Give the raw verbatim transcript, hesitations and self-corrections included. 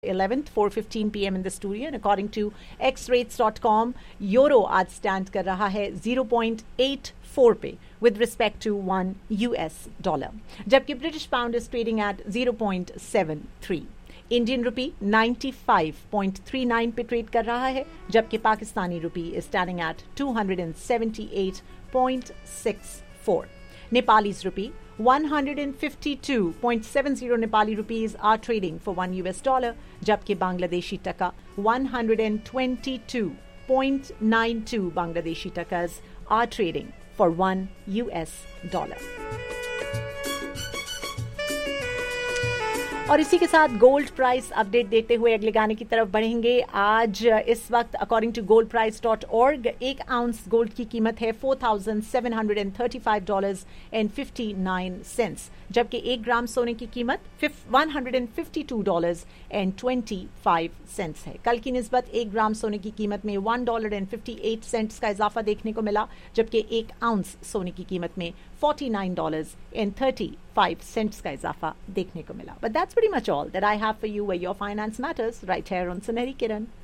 eleventh, four fifteen p m in the studio, and according to x rates dot com, euro आज stand कर रहा है zero point eight four पे with respect to one U S dollar, जबकि British pound is trading at zero point seven three. Indian rupee ninety-five point three nine पे trade कर रहा है, जबकि पाकिस्तानी रुपी is standing at two seventy-eight point six four. Nepalese rupee one fifty-two point seven zero Nepali rupees are trading for one U S dollar, जबकि बांग्लादेशी टका one twenty-two point nine two Bangladeshi takas are trading for one U S dollar. और इसी के साथ gold price update देते हुए अगले गाने की तरफ बढ़ेंगे. आज इस वक्त according to gold price dot org एक आउंस गोल्ड की कीमत है four thousand seven hundred thirty-five dollars and fifty-nine cents, जबकि एक ग्राम सोने की कीमत one hundred fifty-two dollars and twenty-five cents है. कल की निस्बत एक ग्राम सोने की कीमत में one dollar and fifty-eight cents का इजाफा देखने को मिला, जबकि एक आउंस सोने की कीमत में forty-nine dollars and thirty-five cents का इजाफा देखने को मिला. But that's pretty much all that I have for you where your finance matters right here on Sunehri Kiran.